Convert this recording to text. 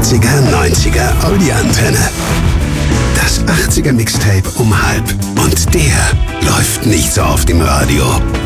80er, 90er, Audi Antenne. Das 80er Mixtape um halb. Und der läuft nicht so oft im Radio.